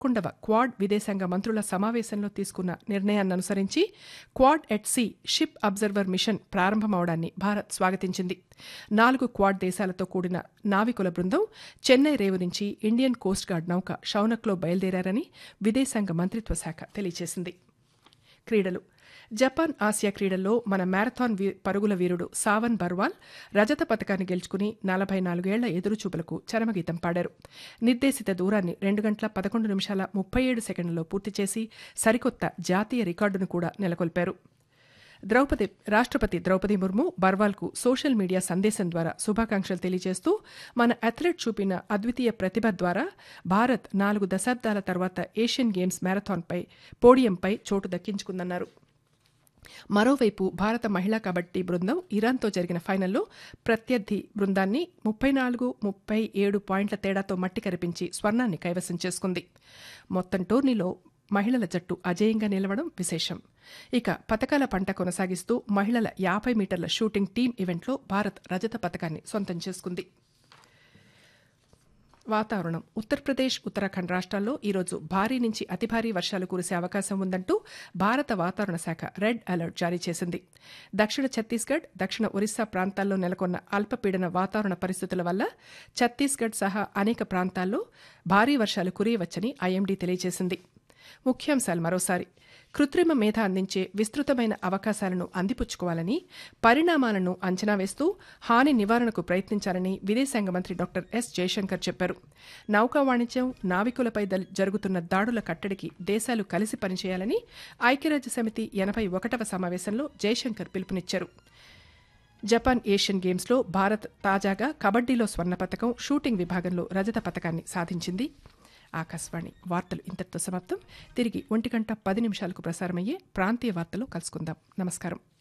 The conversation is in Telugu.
11వ క్వాడ్ విదేశాంగ మంత్రుల సమావేశంలో తీసుకున్న నిర్ణయాన్ననుసరించి quad at see ship observer machine ప్రారంభమవడాన్ని Bharat స్వాగతించింది. 4 quad దేశాలతో కూడిన నావికుల బృందం చెన్నై రేవు నుంచి ఇండియన్ కోస్ట్ గార్డ్ నౌక షౌనక్లో బయలుదేరారని విదేశాంగ మంత్రిత్వ శాఖ తెలియజేసింది. క్రీడలు. జపాన్ ఆసియా క్రీడల్లో మన మ్యారథాన్ పరుగుల వీరుడు సావన్ బర్వాల్ రజత పతకాన్ని గెలుచుకుని 44 ఏళ్ల ఎదురుచూపులకు చరమగీతం పాడారు. నిర్దేశిత దూరాన్ని 2 గంటల 11 నిమిషాల 37 సెకండ్లలో పూర్తి చేసి సరికొత్త జాతీయ రికార్డును కూడా నెలకొల్పారు. రాష్ట్రపతి ద్రౌపది ముర్ము బర్వాల్కు సోషల్ మీడియా సందేశం ద్వారా శుభాకాంక్షలు తెలియజేస్తూ మన అథ్లెట్ చూపిన అద్వితీయ ప్రతిభ ద్వారా భారత్ 4 దశాబ్దాల తర్వాత ఏషియన్ గేమ్స్ మ్యారథాన్పై పోడియంపై చోటు దక్కించుకుందన్నారు. మరోవైపు భారత మహిళా కబడ్డీ బృందం ఇరాన్తో జరిగిన ఫైనల్లో ప్రత్యర్థి బృందాన్ని 34-37 పాయింట్ల తేడాతో మట్టి కరిపించి స్వర్ణాన్ని కైవసం చేసుకుంది. మొత్తం టోర్నీలో మహిళల జట్టు అజేయంగా నిలవడం విశేషం. ఇక పతకాల పంట కొనసాగిస్తూ మహిళల 50 మీటర్ల షూటింగ్ టీం ఈవెంట్లో భారత్ రజత పతకాన్ని సొంతం చేసుకుంది. వాతావరణం. ఉత్తరప్రదేశ్, ఉత్తరాఖండ్ రాష్ట్రాల్లో ఈరోజు భారీ నుంచి అతి భారీ వర్షాలు కురిసే అవకాశం ఉందంటూ భారత వాతావరణ శాఖ రెడ్ అలర్ట్ జారీ చేసింది. దక్షిణ ఛత్తీస్గఢ్, దక్షిణ ఒరిస్సా ప్రాంతాల్లో నెలకొన్న అల్పపీడన వాతావరణ పరిస్థితుల వల్ల ఛత్తీస్గఢ్ సహా అనేక ప్రాంతాల్లో భారీ వర్షాలు కురియవచ్చని ఐఎండీ తెలియజేసింది. ముఖ్యాంశాలు మరోసారి. కృత్రిమ మేధ అందించే విస్తృతమైన అవకాశాలను అందిపుచ్చుకోవాలని, పరిణామాలను అంచనా వేస్తూ హాని నివారణకు ప్రయత్నించాలని విదేశాంగ మంత్రి డాక్టర్ ఎస్ జయశంకర్ చెప్పారు. నౌకా వాణిజ్యం, నావికులపై జరుగుతున్న దాడుల కట్టడికి దేశాలు కలిసి పనిచేయాలని ఐక్యరాజ్యసమితి 81వ సమావేశంలో జయశంకర్ పిలుపునిచ్చారు. జపాన్ ఏషియన్ గేమ్స్లో భారత్ తాజాగా కబడ్డీలో స్వర్ణ పతకం, షూటింగ్ విభాగంలో రజత పతకాన్ని సాధించింది. ఆకాశవాణి వార్తలు ఇంతటితో సమాప్తం. తిరిగి 1:10 ప్రసారమయ్యే ప్రాంతీయ వార్తలు కలుసుకుందాం. నమస్కారం.